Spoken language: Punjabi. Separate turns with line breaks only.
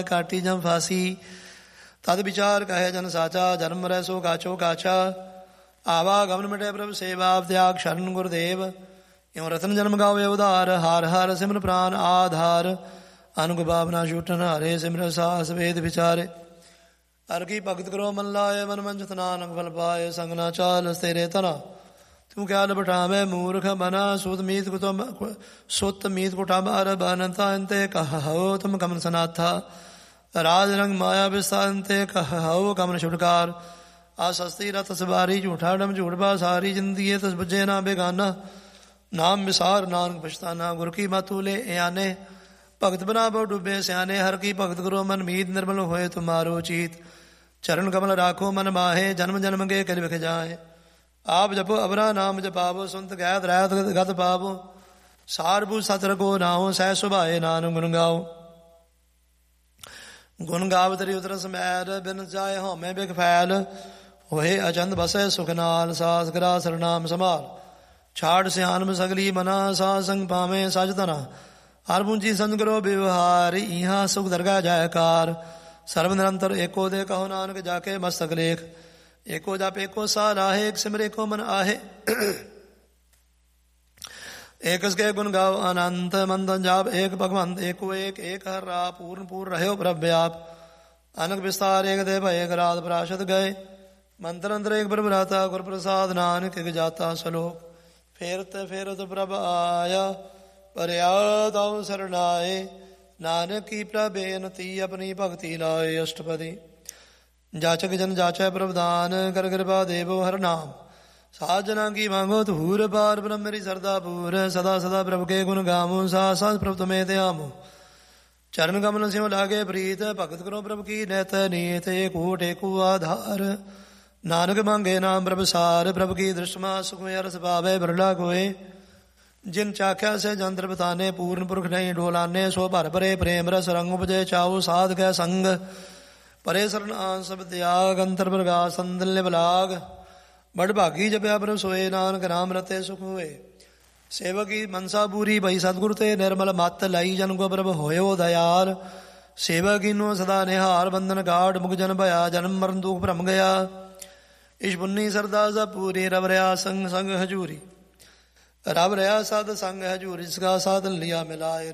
ਕਾਟੀ ਜਮ ਫਾਸੀ। ਤਦ ਵਿਚਾਰ ਕਹੇ ਜਨ ਸਾਚਾ, ਜਨਮ ਮਰੈ ਸੋ ਕਾਚੋ ਕਾਚਾ। ਆਵਾ ਗਮਨ ਮਿਟੇ ਪ੍ਰਭ ਸੇਵਾ, ਤਿਆਗ ਸ਼ਰਨ ਗੁਰਦੇਵ। ਇਉ ਰਤਨ ਜਨਮ ਗਾਵੇ ਉਧਾਰ, ਹਾਰ ਹਾਰ ਸਿਮਰ ਪ੍ਰਾਨ ਆਧਾਰ। ਅਨੁਗ ਭਾਵਨਾ ਛੂਟਨ ਹਾਰੇ, ਸਿਮਰ ਸਾਸ ਵੇਦ ਵਿਚਾਰੇ। ਹਰ ਕੀ ਭਗਤ ਕਰੋ ਮਨ ਲਾਏ, ਮਨ ਮੰਜਤ ਨਾਨਕ ਫਲ ਪਾਏ। ਸੰਗ ਨਾ ਚਾਲ ਤੇਰੇ ਤਨਾ, ਤੂੰ ਕਿਆ ਲਬਟਾਵੇਂ ਮੂਰਖ ਬਨਾ। ਸੁਤ ਮੀਤ ਕੁਟਾਬ ਅਰ ਬਨਤਾ, ਅੰਤੇ ਕਹੋ ਤੁਮ ਕਮਨ ਸਨਾਥਾ। ਰਾਜ ਰੰਗ ਮਾਇਆ ਵਿਸਤਾਰੰਤੇ ਕਹੋ ਕਮਨ ਛੁਟਕਾਰ। ਆ ਸਸਤੀ ਰਤ ਸਵਾਰੀ, ਝੂਠਾ ਡਮ ਝੂਠ ਬਾਸਾਰੀ। ਜਿੰਦੀਏ ਤਸ ਬੁਝੇ ਨਾ ਬੇਗਾਨਾ, ਨਾਮ ਵਿਸਾਰ ਨਾਨਕ ਪਛਤਾਨਾ। ਗੁਰ ਕੀ ਬਾਤੂ ਲੈ ਆਨੇ, ਭਗਤ ਬਨਾ ਬਹੁ ਡੁੱਬੇ ਸਿਆਣੇ। ਹਰ ਕੀ ਭਗਤ ਕਰੋ ਮਨ ਮੀਤ, ਨਿਰਮਲ ਹੋਏ ਤੁਮਾਰੋ ਚੀਤ। ਚਰਨ ਕਮਲ ਰਾਖੋ ਮਨ ਮਾਹੇ, ਜਨਮ ਜਨਮ ਕੇ ਕਿਲ ਵਿਖ ਜਾਏ। ਆਪ ਜਪੋ ਅਵਰਾ ਨਾਮ ਜਪਾਵੋ, ਸੁਨਤ ਗੈਤ ਰਹਿਤ ਗਤ ਪਾਵੋ। ਸਾਰਭੂ ਸਤ ਰਖੋ ਨਾਉ, ਸਹਿ ਸੁਭਾਏ ਨਾਨਕ ਗੁਣ ਗਾਓ। ਗੁਣ ਗਾਵਤਰੀ ਉਤਰ ਸਮੈਰ, ਬਿਨ ਜਾਏ ਹਉਮੈ ਬਿਖ ਫੈਲ। ਹੋਏ ਅਚੰਦ ਬਸੈ ਸੁਖ ਨਾਲ, ਸਾਸ ਗਰਾ ਸਰਨਾਮ ਸੰਭਾਲ। ਛਾੜ ਸਿਆਨਮ ਸਗਲੀ ਮਨਾ, ਸਾਧ ਸੰਗ ਪਾਵੇਂ ਸਜ ਧਨਾ। ਹਰ ਪੂੰਜੀ ਸੰਗ ਕਰੋ ਵਿਵਹਾਰ, ਇਹਾਂ ਸੁਖ ਦਰਗਾ ਜਾਇਕਾਰ। ਸਰਬ ਨਿਰੰਤਰ ਏਕੋ ਦੇ ਕਹੋ ਨਾਨਕ, ਜਾ ਕੇ ਮਸਤਕ ਲੇਖ। ਏਕੋ ਜਪ ਏਕੋ ਸਾਹ ਰਾਹੇ, ਇੱਕ ਸਿਮਰ ਏਕੋ ਮਨ ਆਹੇ। ਏਕਸ ਕੇ ਗੁਣ ਗਾਓ ਅਨੰਤ, ਮੰਦਨ ਜਾਪ ਏਕ ਭਗਵੰਤ। ਏਕੋ ਏਕ ਏਕ ਹਰ ਰਾ, ਪੂਰਨ ਪੂਰ ਰਹਿਓ ਪ੍ਰਭ ਵਿਆਪ। ਅਨਕ ਵਿਸਤਾਰ ਏਕ ਦੇ ਭਏ, ਰਾਤ ਪ੍ਰਾਸ਼ਦ ਗਏ। ਮੰਤਰ ਅੰਦਰ ਏਕ ਪ੍ਰਭ ਰਾਤਾ, ਗੁਰ ਪ੍ਰਸਾਦ ਨਾਨਕ ਇਕ ਜਾਤਾ। ਸਲੋਕ ਫੇਰਤ ਫੇਰਤ ਪ੍ਰਭ ਆਇਆ, ਪਰਿਆ ਤਉ ਸਰਨਾਏ। ਨਾਨਕ ਕੀ ਪ੍ਰਭ ਬੇਨਤੀ, ਆਪਣੀ ਭਗਤੀ ਲਾਏ। ਅਸ਼ਟਪਦੀ ਜਾਚਕ ਜਨ ਜਾਚੈ ਪ੍ਰਭਦਾਨ, ਕਰ ਕਿਰਪਾ ਦੇਵੋ ਹਰ ਨਾਮ। ਸਾਧ ਜਨਾ ਕੀ ਮੰਗੋ ਧੂਰ, ਪਾਰ ਬ੍ਰਹਮ ਮੇਰੀ ਸਰਦਾ ਪੂਰ। ਸਦਾ ਸਦਾ ਪ੍ਰਭ ਕੇ ਗੁਣ ਗਾਵੋ, ਸਾਧ ਸਾਧ ਪ੍ਰਭ ਤੁਮੇ ਤੇ ਆਮੋ। ਚਰਨ ਕਮਲ ਸਿਉ ਲਾਗੇ ਪ੍ਰੀਤ, ਭਗਤ ਕਰੋ ਪ੍ਰਭ ਕੀ ਨੈਤ ਨੀਤ। ਏਕੂਟ ਏਕੂ ਆਧਾਰ, ਨਾਨਕ ਮੰਗੇ ਨਾਮ ਪ੍ਰਭ ਸਾਰ। ਪ੍ਰਭ ਕੀ ਦ੍ਰਿਸ਼ਟਮਾ ਸੁਖ ਮੈ ਰਸ ਪਾਵੇ, ਬਿਰਲਾ ਕੋਏ। ਜਿਨ ਚਾਖਿਆ ਸੇ ਜੰਤਰ ਬਤਾਨੇ, ਪੂਰਨ ਪੁਰਖ ਨਹੀਂ ਢੋਲਾਨੇ। ਸੋ ਭਰ ਭਰੇ ਪ੍ਰੇਮ ਰਸ ਰੰਗ ਉਪਜੇ, ਚਾਉ ਸਾਧ ਕੈ ਸੰਗ। ਪਰੇ ਸਰਨ ਆਨ ਸਭ ਤਿਆਗ, ਅੰਤਰ ਪ੍ਰਗਾਸ ਅੰਦਲ ਬਲਾਗ। ਬੜ ਭਾਗੀ ਜਪਿਆ ਪ੍ਰਭ ਸੋਏ, ਨਾਨਕ ਨਾਮ ਰਤੇ ਸੁਖ ਹੋਏ। ਸੇਵਕੀ ਮਨਸਾ ਪੂਰੀ ਭਈ ਸਤਿਗੁਰ ਤੇ, ਨਿਰਮਲ ਮਤ ਲਈ ਜਨ ਕੋ ਪ੍ਰਭ ਹੋਇਓ ਦਇਆਲ। ਸੇਵਕ ਇਨੋ ਸਦਾ ਨਿਹਾਲ, ਬੰਧਨ ਗਾਢ ਮੁਖ ਜਨ ਭਇਆ। ਜਨਮ ਮਰਨ ਦੁਖ ਭਰਮ ਗਿਆ, ਇਸ਼ ਪੁੰਨੀ ਸਰਦਾ ਸਭ ਪੂਰੀ। ਰਬ ਰਿਆ ਸੰਗ ਸੰਗ ਹਜੂਰੀ, ਰਬ ਰਿਆ ਸਦ ਸੰਗ ਹਜੂਰੀ। ਜਿਸਕਾ ਸਾਧਨ ਲਿਆ ਮਿਲਾਏ।